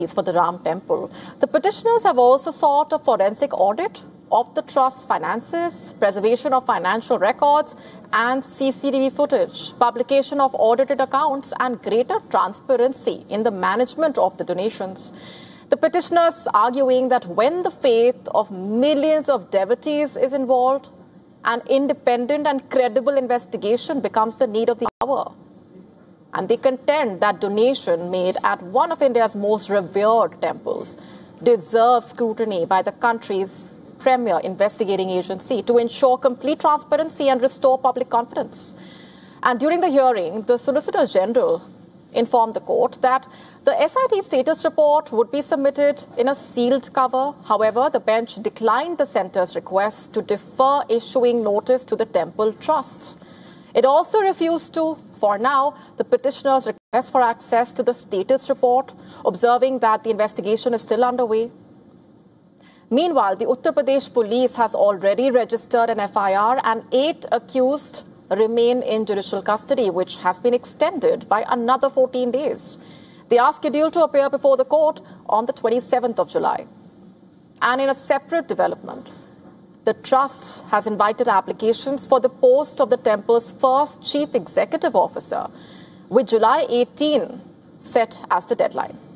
for the Ram Temple. The petitioners have also sought a forensic audit of the trust's finances, preservation of financial records and CCTV footage, publication of audited accounts and greater transparency in the management of the donations. The petitioners arguing that when the faith of millions of devotees is involved, an independent and credible investigation becomes the need of the hour. And they contend that donation made at one of India's most revered temples deserves scrutiny by the country's premier investigating agency to ensure complete transparency and restore public confidence. And during the hearing, the Solicitor General informed the court that the SIT status report would be submitted in a sealed cover. However, the bench declined the centre's request to defer issuing notice to the temple trust. It also refused to, for now, the petitioner's request for access to the status report, observing that the investigation is still underway. Meanwhile, the Uttar Pradesh police has already registered an FIR and 8 accused remain in judicial custody, which has been extended by another 14 days. They are scheduled to appear before the court on the 27th of July. And in a separate development, the trust has invited applications for the post of the temple's first chief executive officer, with July 18 set as the deadline.